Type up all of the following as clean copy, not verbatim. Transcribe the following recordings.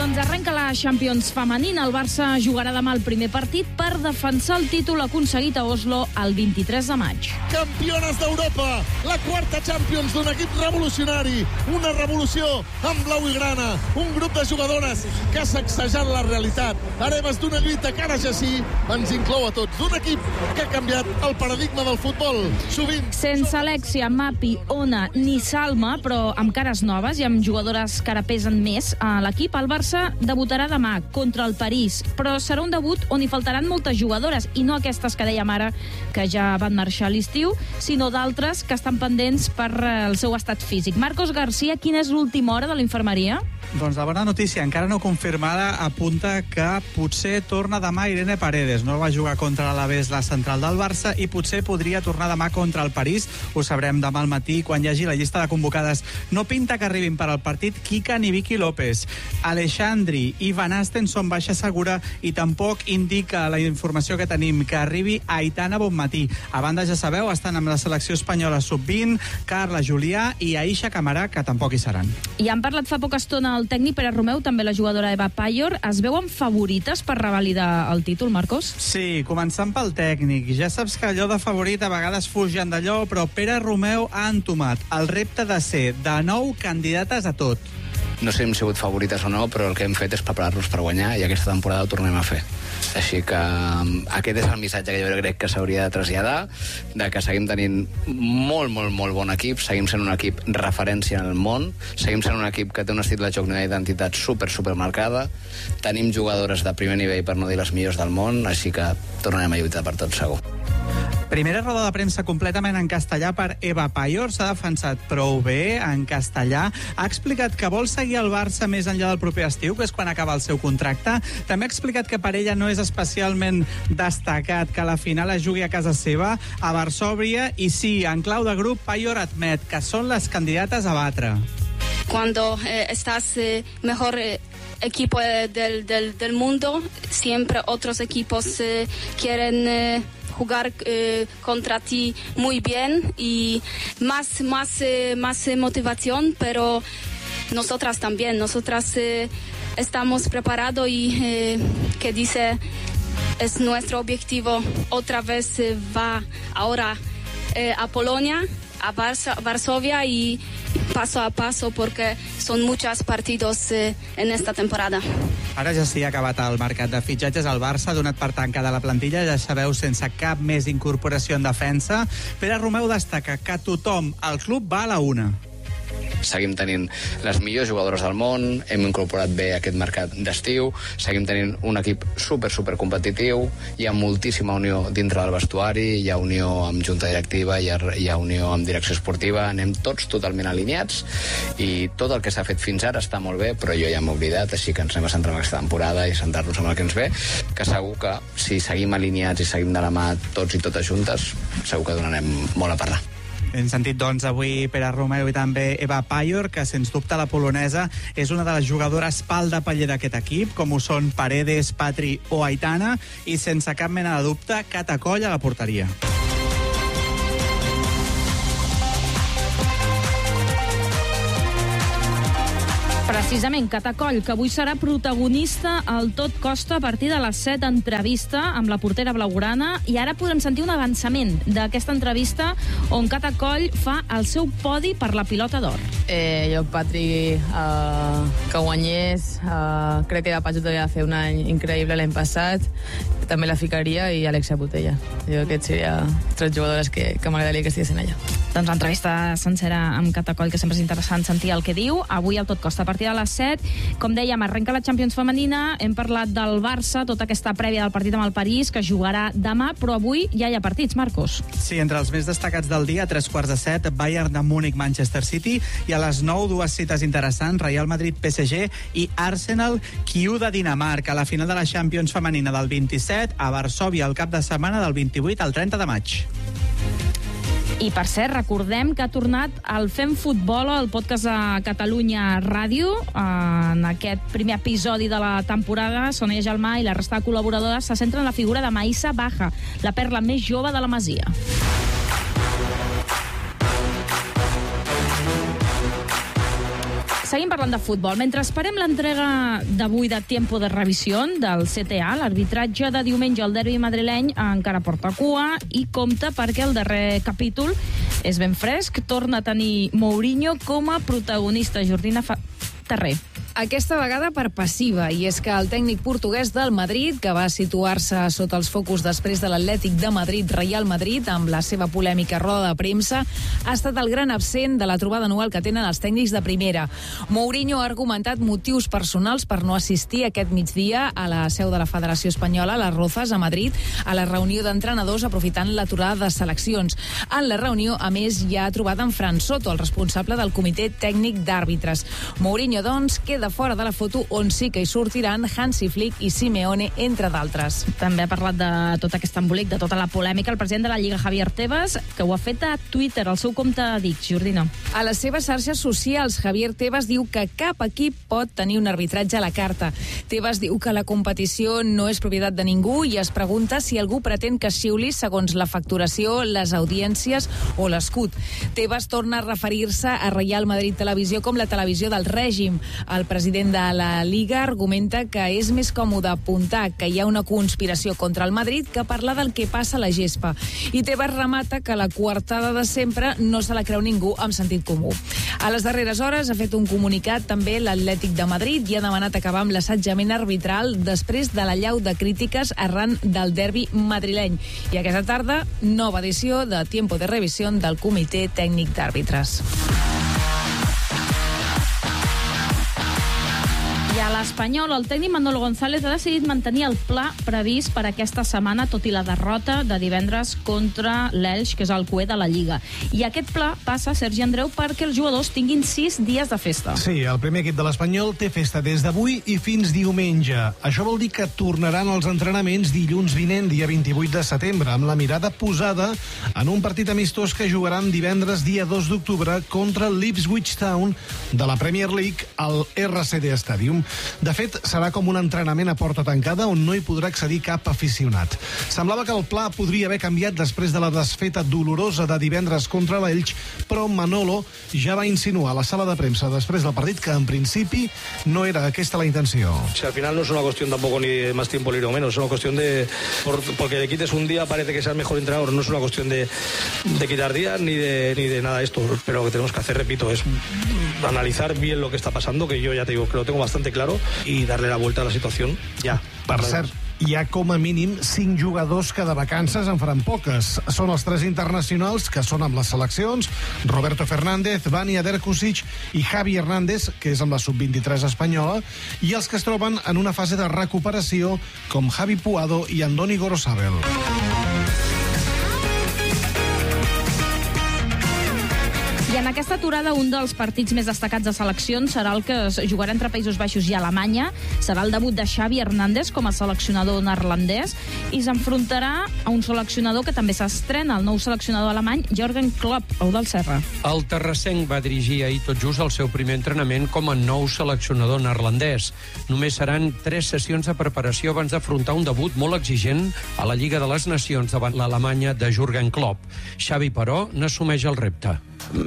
Doncs arrenca la Champions femenina. El Barça jugarà demà el primer partit per defensar el títol aconseguit a Oslo el 23 de maig. Campiones d'Europa, la quarta Champions d'un equip revolucionari, una revolució amb blau i grana, un grup de jugadores que ha sacsejat la realitat. Hereves d'una lluita que ara ja sí ens inclou a tots, d'un equip que ha canviat el paradigma del futbol. Sovint... Sense Alexia, Mapi, Ona ni Salma, però amb cares noves i amb jugadores que ara pesen més a l'equip, el Barça debutarà demà contra el París, però serà un debut on hi faltaran moltes jugadores, i no aquestes que dèiem ara que ja van marxar a l'estiu, sinó d'altres que estan pendents per el seu estat físic. Marcos García, quina és l'última hora de la infermeria? Doncs la bona notícia, encara no confirmada, apunta que potser torna demà Irene Paredes. No va jugar contra l'Alavés, la central del Barça, i potser podria tornar demà contra el París. Ho sabrem demà al matí quan hi hagi la llista de convocades. No pinta que arribin per al partit Kika ni Vicky López. Alexandri i Van Asten són baixa segura i tampoc indica la informació que tenim que arribi Aitana Bonmatí. A banda, ja sabeu, estan amb la selecció espanyola sub-20, Carla Julià i Aisha Camarà, que tampoc hi seran. I han parlat fa poca estona el tècnic Pere Romeu, també la jugadora Eva Payor. Es veuen favorites per revalidar el títol, Marcos? Sí, començant pel tècnic. Ja saps que allò de favorit a vegades fugen d'allò, però Pere Romeu ha entomat el repte de ser de nou candidates a tot. No sé si hem sigut favorites o no, però el que hem fet és preparar-nos per guanyar, i aquesta temporada ho tornem a fer. Així que aquest és el missatge que jo crec que s'hauria de traslladar, de que seguim tenint molt bon equip, seguim sent un equip referència en el món, seguim sent un equip que té un estil de joc i una identitat super marcada, tenim jugadores de primer nivell, per no dir les millors del món, així que tornarem a lluitar per tot, segur. Primera roda de premsa completament en castellà per Eva Payor. S'ha defensat prou bé en castellà. Ha explicat que vol seguir el Barça més enllà del proper estiu, que és quan acaba el seu contracte. També ha explicat que per ella no és especialment destacat que la final es jugui a casa seva, a Varsòvia, i sí, en clau de grup, Payor admet que són les candidates a batre. Cuando estás mejor equipo del mundo, siempre otros equipos quieren jugar contra ti muy bien y más motivación, pero nosotras también, estamos preparados y que dice es nuestro objetivo otra vez va ahora a Polonia, a Varsovia y paso a paso porque son muchos partidos en esta temporada. Ara ja sí ha acabat el mercat de fitxatges. El Barça ha donat per tancada la plantilla, ja sabeu, sense cap més incorporació en defensa. Pere Romeu destaca que tothom al club va a la una. Seguim tenint les millors jugadores del món, hem incorporat bé aquest mercat d'estiu, seguim tenint un equip super competitiu, hi ha moltíssima unió dintre del vestuari, hi ha unió amb junta directiva, hi ha unió amb direcció esportiva, anem tots totalment alineats i tot el que s'ha fet fins ara està molt bé, però jo ja m'he oblidat, així que ens anem a centrar en aquesta temporada i centrar-nos en el que ens ve, que segur que si seguim alineats i seguim de la mà tots i totes juntes, segur que donarem molt a parlar. Hem sentit, doncs, avui Pere Romeu i també Eva Payor, que, sens dubte, la polonesa és una de les jugadores pal de paller d'aquest equip, com ho són Paredes, Patri o Aitana, i sense cap mena de dubte, Cata Coll a la porteria. Precisament, Cata Coll, que avui serà protagonista al Tot Costa a partir de les 7, entrevista amb la portera blaugrana, i ara podrem sentir un avançament d'aquesta entrevista on Cata Coll fa el seu podi per la pilota d'or. Jo, Patri, que guanyés, crec que de Patri va fer un any increïble l'any passat, també la ficaria, i Alexia Botella. Jo aquests serien 3 jugadores que m'agradaria que estiguessin allà. Doncs l'entrevista sencera amb Cata Coll, que sempre és interessant sentir el que diu. Avui al Tot Costa a partir de les 7. Com dèiem, arrenca la Champions femenina, hem parlat del Barça, tota aquesta prèvia del partit amb el París, que jugarà demà, però avui ja hi ha partits, Marcos. Sí, entre els més destacats del dia, a 3:15, Bayern de Múnich, Manchester City, i a les 9, 2 cites interessants, Real Madrid, PSG i Arsenal, Kiu de Dinamarca, a la final de la Champions femenina del 27, a Varsòvia el cap de setmana del 28 al 30 de maig. I, per cert, recordem que ha tornat el Fem Futbol, el podcast de Catalunya Ràdio. En aquest primer episodi de la temporada, Sonia Gelmà i la resta de col·laboradores se centren en la figura de Maïssa Baja, la perla més jove de la Masia. Seguim parlant de futbol. Mentre esperem l'entrega d'avui de Tiempo de Revisión del CTA, l'arbitratge de diumenge al derbi madrileny encara porta cua i compta perquè el darrer capítol és ben fresc. Torna a tenir Mourinho com a protagonista. Jordina Terrer. Aquesta vegada per passiva, i és que el tècnic portuguès del Madrid, que va situar-se sota els focus després de l'Atlètic de Madrid, Real Madrid, amb la seva polèmica roda de premsa, ha estat el gran absent de la trobada anual que tenen els tècnics de primera. Mourinho ha argumentat motius personals per no assistir aquest migdia a la seu de la Federació Espanyola, a les Rozas, a Madrid, a la reunió d'entrenadors aprofitant l'aturada de seleccions. En la reunió, a més, hi ha trobat en Fran Soto, el responsable del comitè tècnic d'àrbitres. Mourinho, doncs, queda fora de la foto, on sí que hi sortiran Hansi Flick i Simeone, entre d'altres. També ha parlat de tot aquest embolic, de tota la polèmica, el president de la Lliga, Javier Tebas, que ho ha fet a Twitter, al seu compte d'X. Jordina. A les seves xarxes socials, Javier Tebas diu que cap equip pot tenir un arbitratge a la carta. Tebas diu que la competició no és propietat de ningú i es pregunta si algú pretén que xiuli segons la facturació, les audiències o l'escut. Tebas torna a referir-se a Real Madrid Televisió com la televisió del règim. El president de la Liga argumenta que és més còmode apuntar que hi ha una conspiració contra el Madrid que parlar del que passa a la gespa. I Tebas remata que la coartada de sempre no se la creu ningú amb sentit comú. A les darreres hores ha fet un comunicat també l'Atlètic de Madrid i ha demanat acabar amb l'assetjament arbitral després de l'allau de crítiques arran del derbi madrileny. I aquesta tarda, nova edició de Tiempo de Revisión del Comitè Tècnic d'Àrbitres. I a l'Espanyol, el tècnic Manolo González ha decidit mantenir el pla previst per aquesta setmana, tot i la derrota de divendres contra l'Elx, que és el cué de la Lliga. I aquest pla passa, Sergi Andreu, perquè els jugadors tinguin 6 dies de festa. Sí, el primer equip de l'Espanyol té festa des d'avui i fins diumenge. Això vol dir que tornaran els entrenaments dilluns vinent, dia 28 de setembre, amb la mirada posada en un partit amistós que jugaran divendres, dia 2 d'octubre, contra l'Ipswich Town de la Premier League al RCD Stadium. De fet, serà com un entrenament a porta tancada on no hi podrà accedir cap aficionat. Semblava que el pla podria haver canviat després de la desfeta dolorosa de divendres contra l'Elx, però Manolo ja va insinuar a la sala de premsa després del partit que en principi no era aquesta la intenció. Si al final no es una cuestión tampoco ni de más tiempo libre o menos, es una cuestión de porque le quites un día parece que sea el mejor entrenador, no es una cuestión de quitar días ni de nada de esto, pero lo que tenemos que hacer, repito, es analizar bien lo que está pasando, que yo ya te digo que lo tengo bastante claro, y darle la vuelta a la situació ja. Per cert, hi ha com a mínim 5 jugadors que de vacances en faran poques. Són els 3 internacionals que són amb les seleccions, Roberto Fernández, Vania Derkusic i Javi Hernández, que és amb la sub-23 espanyola, i els que es troben en una fase de recuperació com Javi Puado i Andoni Gorosabel. I en aquesta aturada, un dels partits més destacats de seleccions serà el que es jugarà entre Països Baixos i Alemanya. Serà el debut de Xavi Hernández com a seleccionador neerlandès i s'enfrontarà a un seleccionador que també s'estrena, el nou seleccionador alemany, Jürgen Klopp, Pau del Serra. El terrassenc va dirigir ahir tot just el seu primer entrenament com a nou seleccionador neerlandès. Només seran 3 sessions de preparació abans d'afrontar un debut molt exigent a la Lliga de les Nacions davant l'Alemanya de Jürgen Klopp. Xavi, però, n'assumeix el repte.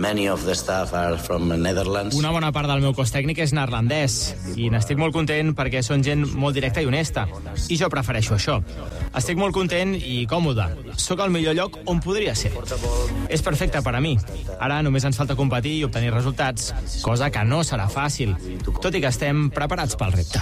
Una bona part del meu cos tècnic és neerlandès i n'estic molt content perquè són gent molt directa i honesta. I jo prefereixo això. Estic molt content i còmode. Sóc al millor lloc on podria ser. És perfecte per a mi. Ara només ens falta competir i obtenir resultats, cosa que no serà fàcil, tot i que estem preparats pel repte.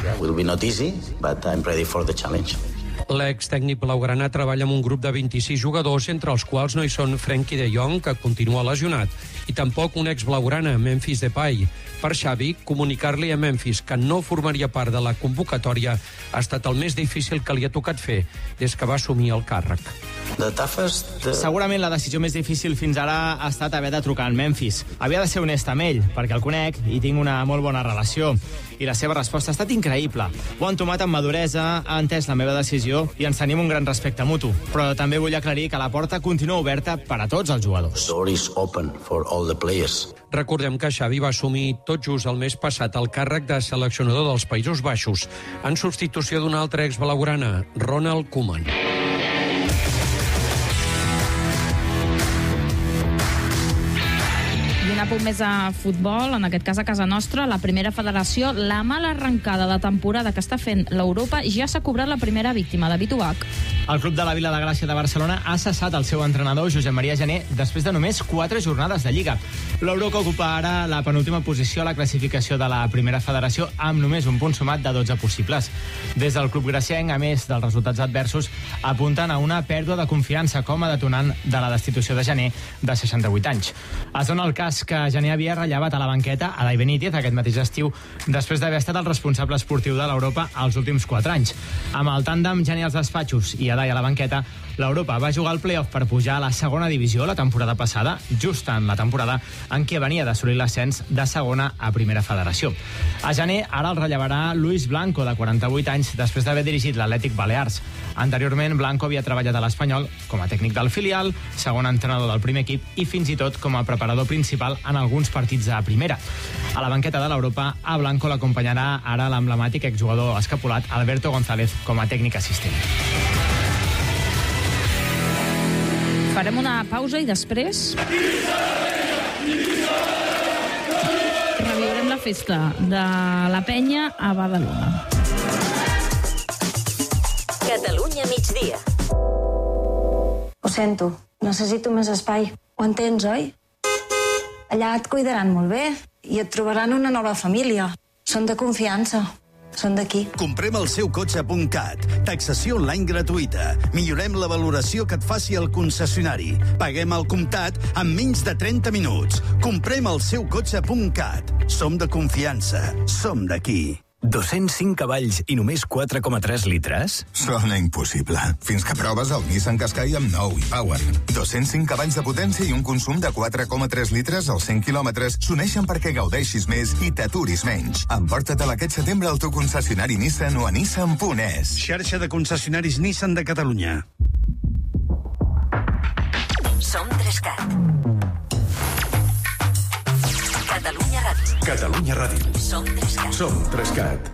L'ex-tècnic blaugrana treballa amb un grup de 26 jugadors, entre els quals no hi són Frenkie de Jong, que continua lesionat, i tampoc un ex-blaugrana, Memphis Depay. Per Xavi, comunicar-li a Memphis que no formaria part de la convocatòria ha estat el més difícil que li ha tocat fer des que va assumir el càrrec. Segurament la decisió més difícil fins ara ha estat haver de trucar en Memphis. Havia de ser honest amb ell, perquè el conec i tinc una molt bona relació. I la seva resposta ha estat increïble. Ho ha entomat amb maduresa, ha entès la meva decisió i ens tenim un gran respecte mutu. Però també vull aclarir que la porta continua oberta per a tots els jugadors. Recordem que Xavi va assumir tot just el mes passat el càrrec de seleccionador dels Països Baixos, en substitució d'una altra ex-blaugrana, Ronald Koeman. Una punt més a futbol, en aquest cas a casa nostra, la primera federació, la mala arrencada de temporada que està fent l'Europa, ja s'ha cobrat la primera víctima, David Ubach. El club de la Vila de Gràcia de Barcelona ha cessat el seu entrenador, Josep Maria Jané, després de només 4 jornades de Lliga. L'Europa ocupa ara la penúltima posició a la classificació de la primera federació amb només un punt sumat de 12 possibles. Des del club gracienc, a més dels resultats adversos, apunten a una pèrdua de confiança com a detonant de la destitució de Jané, de 68 anys. Es dona el cas que Jané havia rellevat a la banqueta a Adai Benítez aquest mateix estiu, després d'haver estat el responsable esportiu de l'Europa els últims 4 anys. Amb el tàndem Jané als despatxos i Adai a la banqueta, l'Europa va jugar al play-off per pujar a la segona divisió la temporada passada, just en la temporada en què venia d'assolir l'ascens de segona a primera federació. A Jané ara el rellevarà Luis Blanco, de 48 anys, després d'haver dirigit l'Atlètic Balears. Anteriorment, Blanco havia treballat a l'Espanyol com a tècnic del filial, segon entrenador del primer equip i fins i tot com a preparador principal en alguns partits de primera. A la banqueta de l'Europa, a Blanco l'acompanyarà ara l'emblemàtic exjugador escapulat Alberto González com a tècnic assistent. Farem una pausa i després reviurem la festa de la penya a Badalona. Catalunya migdia. Ho sento, necessito més espai. Ho entens, oi? Allà et cuidaran molt bé i et trobaran una nova família. Són de confiança. Són d'aquí. Comprem el seu cotxe.cat. Taxació online gratuïta. Millorem la valoració que et faci el concessionari. Paguem al comptat en menys de 30 minuts. Comprem el seu cotxe.cat. Som de confiança. Som d'aquí. 205 cavalls i només 4,3 litres? Sona impossible. Fins que proves el Nissan Qashqai amb nou e-Power. 205 cavalls de potència i un consum de 4,3 litres als 100 quilòmetres s'uneixen perquè gaudeixis més i t'aturis menys. Emporta-te'l aquest setembre al teu concessionari Nissan o a nissan.es. Xarxa de concessionaris Nissan de Catalunya. Som 3CAT. Catalunya Ràdio. Catalunya Ràdio. Som 3CAT. Som 3CAT.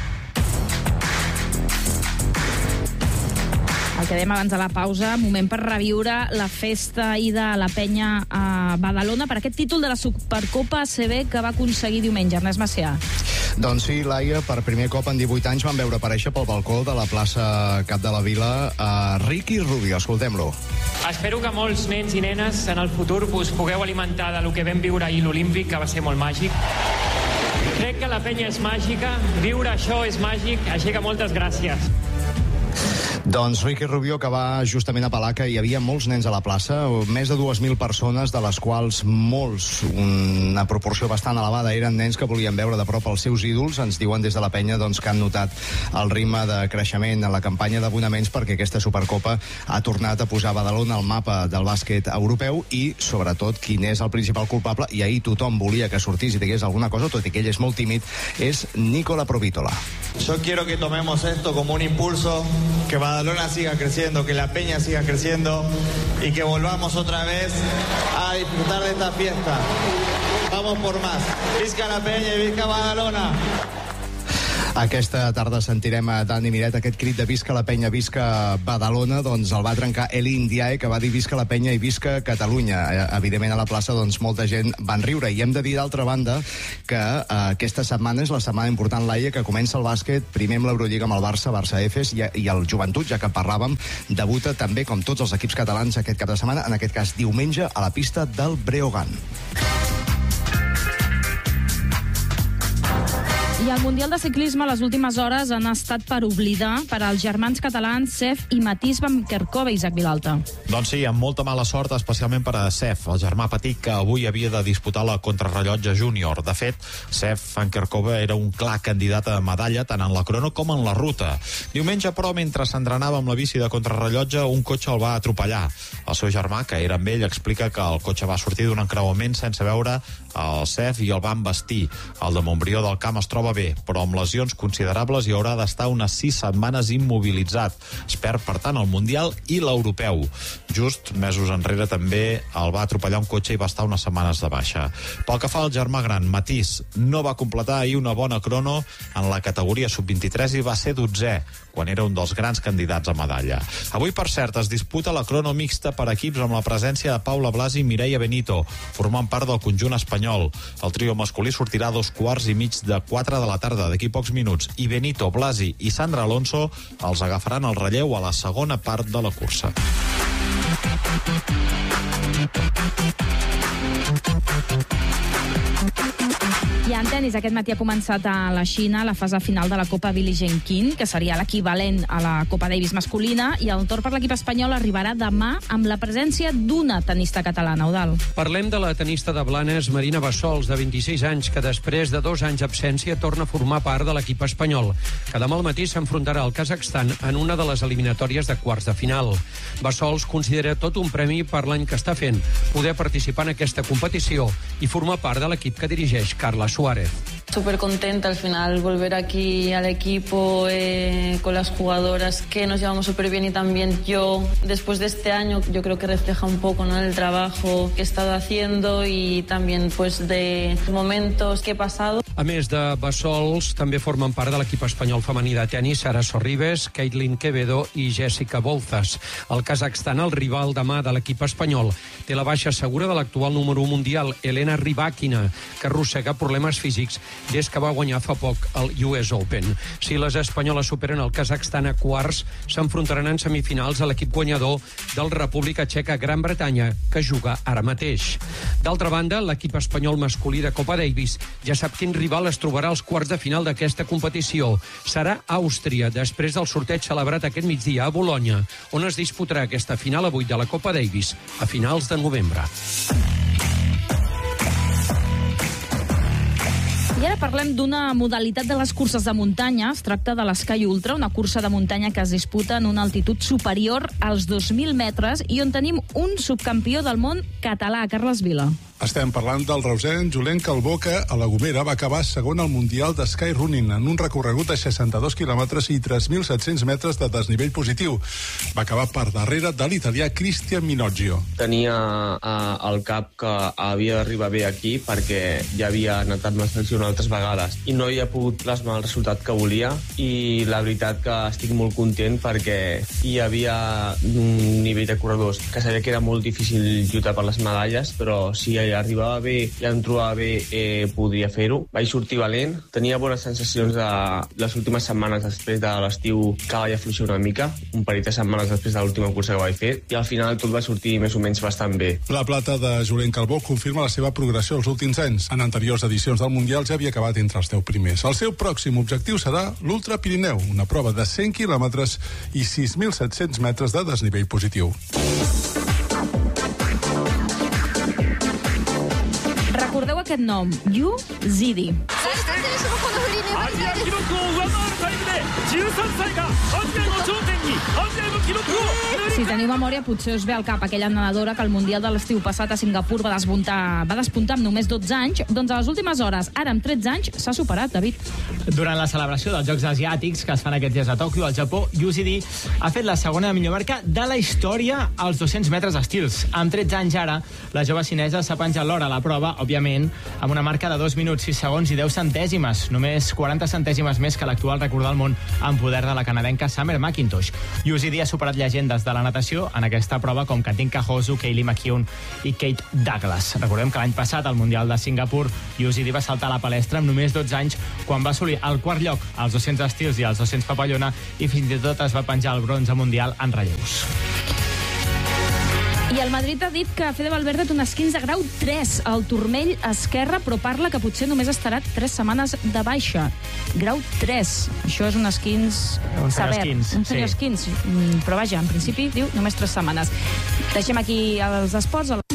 El que dèiem abans de la pausa, moment per reviure la festa i de la penya a Badalona per aquest títol de la Supercopa ACB que va aconseguir diumenge. Ernest Macià. Doncs sí, Laia, per primer cop en 18 anys van veure aparèixer pel balcó de la plaça Cap de la Vila a Ricky Rubio. Escoltem-lo. Espero que molts nens i nenes en el futur us pugueu alimentar de lo que vam viure ahir l'Olímpic, que va ser molt màgic. Crec que la penya és màgica, viure això és màgic, així que moltes gràcies. Doncs Ricky Rubio, que va justament apel·lar que hi havia molts nens a la plaça, més de 2.000 persones, de les quals molts, una proporció bastant elevada, eren nens que volien veure de prop els seus ídols. Ens diuen des de la penya doncs, que han notat el ritme de creixement en la campanya d'abonaments perquè aquesta Supercopa ha tornat a posar Badalona al mapa del bàsquet europeu i, sobretot, quin és el principal culpable, i ahir tothom volia que sortís i digués alguna cosa, tot i que ell és molt tímid, és Nicola Provítola. Yo quiero que tomemos esto como un impulso, que Badalona siga creciendo, que la Peña siga creciendo y que volvamos otra vez a disfrutar de esta fiesta. Vamos por más. Visca la Peña y visca Badalona. Aquesta tarda sentirem a Dani Miret aquest crit de visca la penya, visca Badalona, doncs el va trencar Eli Ndiaye, que va dir visca la penya i visca Catalunya. Evidentment a la plaça doncs molta gent van riure i hem de dir d'altra banda que aquesta setmana és la setmana important, Laia, que comença el bàsquet, primer amb l'Eurolliga amb el Barça Efes i el Joventut, ja que parlàvem, debuta també com tots els equips catalans aquest cap de setmana, en aquest cas diumenge a la pista del Breogán. I el Mundial de Ciclisme, les últimes hores han estat per oblidar per als germans catalans Sef i Matís Van Kerkhove, Isaac Vilalta. Doncs sí, amb molta mala sort, especialment per a Sef, el germà petit que avui havia de disputar la contrarrellotge júnior. De fet, Sef Van Kerkhove era un clar candidat a medalla tant en la crono com en la ruta. Diumenge, però, mentre s'entrenava amb la bici de contrarrellotge, un cotxe el va atropellar. El seu germà, que era amb ell, explica que el cotxe va sortir d'un encreuament sense veure el Sef i el va embestir. El de Montbrió del Camp es troba bé, però amb lesions considerables i haurà d'estar unes 6 setmanes immobilitzat. Es perd, per tant, el Mundial i l'Europeu. Just mesos enrere també el va atropellar un cotxe i va estar unes setmanes de baixa. Pel que fa al germà gran, Matís no va completar ahir una bona crono en la categoria sub-23 i va ser 12è, quan era un dels grans candidats a medalla. Avui, per cert, es disputa la crono mixta per equips amb la presència de Paula Blasi i Mireia Benito, formant part del conjunt espanyol espanyol. El trio masculí sortirà a 3:15 de la tarda, d'aquí pocs minuts, i Benito, Blasi i Sandra Alonso els agafaran el relleu a la segona part de la cursa. I en tenis, aquest matí ha començat a la Xina la fase final de la Copa Billie Jean King, que seria l'equivalent a la Copa Davis masculina, i el torn per l'equip espanyol arribarà demà amb la presència d'una tenista catalana, Eudald. Parlem de la tenista de Blanes, Marina Bassols, de 26 anys, que després de 2 anys d'absència torna a formar part de l'equip espanyol, que demà al matí s'enfrontarà al Kazakhstan en una de les eliminatòries de quarts de final. Bassols considera tot un premi per l'any que està fent, poder participar en aquesta competició i formar part de l'equip que dirigeix Carla Suárez. Súper contenta al final volver aquí al equipo con las jugadoras que nos llevamos súper bien, y también yo después de este año yo creo que refleja un poco, ¿no?, el trabajo que he estado haciendo y también pues de momentos que he pasado. A més de Bassols, també formen part de l'equip espanyol femení de tenis Sara Sorribes, Caitlin Quevedo i Jessica Bolzas. El Kazakhstan, el rival demà de l'equip espanyol, té la baixa segura de l'actual número 1 mundial, Elena Rybakina, que arrossega problemes físics des que va guanyar fa poc el US Open. Si les espanyoles superen el Kazakhstan a quarts, s'enfrontaran en semifinals a l'equip guanyador del República Txeca Gran Bretanya, que juga ara mateix. D'altra banda, l'equip espanyol masculí de Copa Davis ja sap quin rival es trobarà als quarts de final d'aquesta competició. Serà Àustria, després del sorteig celebrat aquest migdia a Bolonya, on es disputarà aquesta final avui de la Copa Davis a finals de novembre. I ara parlem d'una modalitat de les curses de muntanya. Es tracta de l'Sky Ultra, una cursa de muntanya que es disputa en una altitud superior als 2.000 metres i on tenim un subcampió del món català, Carles Vila. Estem parlant del reusenc Julen Calbó, que a la Gomera va acabar segon al Mundial de Sky Running en un recorregut de 62 quilòmetres i 3.700 metres de desnivell positiu. Va acabar per darrere de l'italià Cristian Minoggio. Tenia al cap que havia d'arribar bé aquí perquè ja havia anat amb la selecció altres vegades i no havia pogut plasmar el resultat que volia, i la veritat que estic molt content perquè hi havia un nivell de corredors que sabia que era molt difícil lluitar per les medalles, però si arribava bé i em trobava bé podria fer-ho. Vaig sortir valent, tenia bones sensacions de les últimes setmanes després de l'estiu, que vaig afluixar una mica, un parell de setmanes després de l'última cursa que vaig fer, i al final tot va sortir més o menys bastant bé. La plata de Julen Calbó confirma la seva progressió els últims anys. En anteriors edicions del Mundial ja havia acabat entre els 10 primers. El seu pròxim objectiu serà l'Ultra Pirineu, una prova de 100 quilòmetres i 6.700 metres de desnivell positiu. Recordeu aquest nom, Yu Zidi. Si teniu memòria, potser us ve al cap aquella nedadora que al Mundial de l'estiu passat a Singapur va despuntar amb només 12 anys. Doncs a les últimes hores, ara amb 13 anys, s'ha superat, David. Durant la celebració dels Jocs Asiàtics que es fan aquests dies a Tòquio, al Japó, Yu Zidi ha fet la segona millor marca de la història als 200 metres estils. Amb 13 anys ara, la jove xinesa s'ha penjat l'hora a la prova, òbviament, amb una marca de 2 minuts, 6 segons i 10 centèsimes, només 40 centèsimes més que l'actual record del món en poder de la canadenca Summer McIntosh. Yu Zidi ha superat llegendes de la natació en aquesta prova com Katinka Hosu, Kaylee McKeown i Kate Douglas. Recordem que l'any passat, al Mundial de Singapur, Yu Zidi va saltar a la palestra amb només 12 anys quan va assolir el quart lloc als 200 estils i als 200 papallona, i fins i tot es va penjar el bronze mundial en relleus. I el Madrid ha dit que Fede Valverde té un esquins de grau 3 al turmell esquerre, però parla que potser només estarà 3 setmanes de baixa. Grau 3. Això és un esquins sever. Un senyor esquins. Però vaja, en principi, diu, només 3 setmanes. Deixem aquí els esports.